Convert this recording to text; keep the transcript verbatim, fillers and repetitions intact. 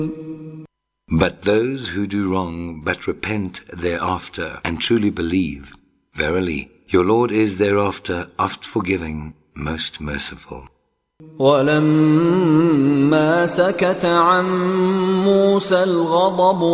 But those who do wrong but repent thereafter and truly believe, verily, your Lord is thereafter oft forgiving, most merciful. وَلَمَّا سَكَتَ عَن مُّوسَى الْغَضَبُ